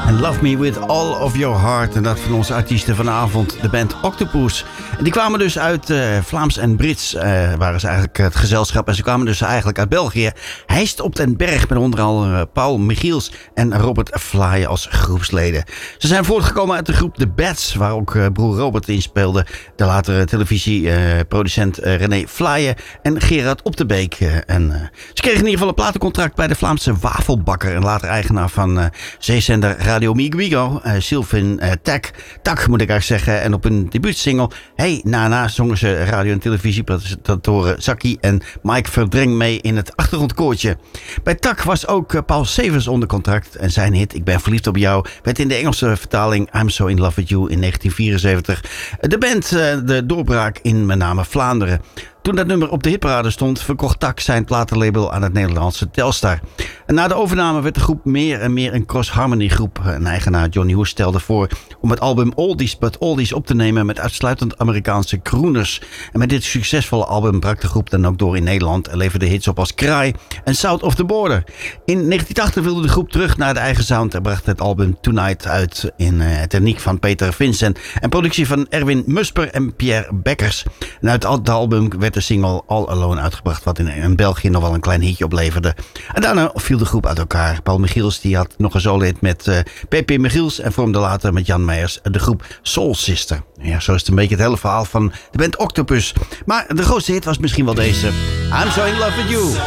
En Love Me With All Of Your Heart. En dat van onze artiesten vanavond, de band Octopus. En die kwamen dus uit Vlaams en Brits, waren ze eigenlijk het gezelschap. En ze kwamen dus eigenlijk uit België. Heist op den Berg met onder andere Paul Michiels en Robert Flaaien als groepsleden. Ze zijn voortgekomen uit de groep The Bats, waar ook broer Robert in speelde. De latere televisieproducent René Flaaien en Gerard Op de Beek. En ze kregen in ieder geval een platencontract bij de Vlaamse wafelbakker en later eigenaar van zeezender Radio Migo, Sylvain Tak moet ik eigenlijk zeggen. En op hun debuutsingle Hey Nana zongen ze radio- en televisiepresentatoren Zaki en Mike Verdreng mee in het achtergrondkoortje. Bij Tak was ook Paul Severs onder contract en zijn hit Ik ben verliefd op jou werd in de Engelse vertaling I'm So In Love With You in 1974 de band de doorbraak in met name Vlaanderen. Toen dat nummer op de hitparade stond, verkocht Tak zijn platenlabel aan het Nederlandse Telstar. En na de overname werd de groep meer en meer een cross-harmony groep. Een eigenaar Johnny Hoes stelde voor om het album Oldies But Oldies op te nemen met uitsluitend Amerikaanse crooners. En met dit succesvolle album brak de groep dan ook door in Nederland en leverde hits op als Kraai en South of the Border. In 1980 wilde de groep terug naar de eigen sound en bracht het album Tonight uit in techniek van Peter Vincent en productie van Erwin Musper en Pierre Bekkers. En uit het album werd de single All Alone uitgebracht, wat in België nog wel een klein hitje opleverde. En daarna viel de groep uit elkaar. Paul Michiels die had nog een solo-hit met P.P. Michiels en vormde later met Jan Meijers de groep Soul Sister. Ja, zo is het een beetje het hele verhaal van de band Octopus. Maar de grootste hit was misschien wel deze. I'm So In Love With You.